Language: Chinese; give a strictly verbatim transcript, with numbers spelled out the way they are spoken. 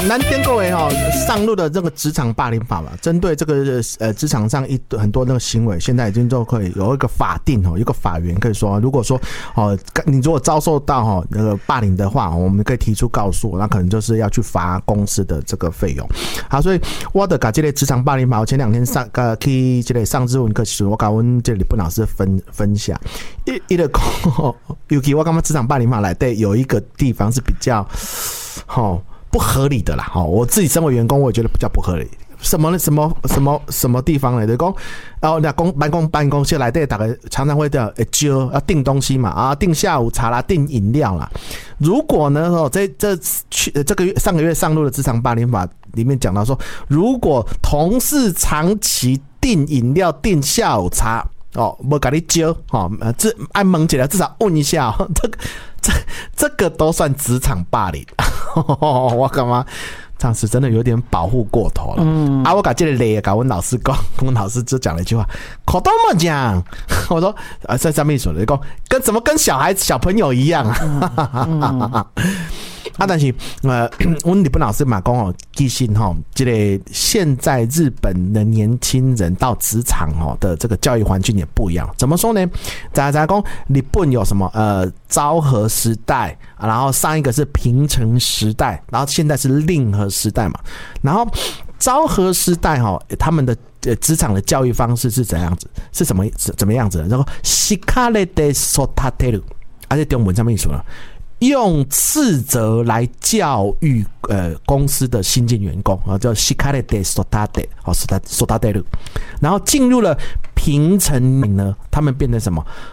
南天各位哈上路的这个职场霸凌法嘛，针对这个呃职场上一很多那个行为，现在已经就可以有一个法定哦，一个法源可以说，如果说哦你如果遭受到哈那个霸凌的话，我们可以提出告诉，那可能就是要去罚公司的这个费用。好，所以我的把这类职场霸凌法，我前两天上呃去这类上日文课时，我跟我们这里本老师分分享，一一个尤其我感觉职场霸凌法来对有一个地方是比较好。不合理的啦，我自己身为员工，我也觉得比较不合理。什么什么什么什么地方呢？就是讲，然后那公办公办公室来对，大概常常会的揪要订东西嘛，啊，订下午茶啦，订饮料啦。如果呢，哦，这这去这个月上个月上路的职场霸凌法里面讲到说，如果同事长期订饮料、订下午茶。哦，没给你揪哦，这按蒙起来至少问一下、哦，这个这这个都算职场霸凌，我干嘛？这样是真的有点保护过头了。嗯啊，我把这个雷给我老师讲，我老师就讲了一句话，口都没讲。我说啊，在上面说的，讲跟怎么跟小孩子小朋友一样啊。嗯嗯啊，但是呃，我们日本老师嘛讲哦，其实哈，这个现在日本的年轻人到职场哦的这个教育环境也不一样。怎么说呢？大家讲日本有什么呃昭和时代，然后上一个是平成时代，然后现在是令和时代嘛。然后昭和时代哈，他们的呃职场的教育方式是怎样子？是什么怎么样子的？然后しかれて育てる，而且中文上面说了。用斥责来教育呃公司的新进员工啊，叫しかれて育て哦，育てる。然后进入了平成呢，他们变成什么？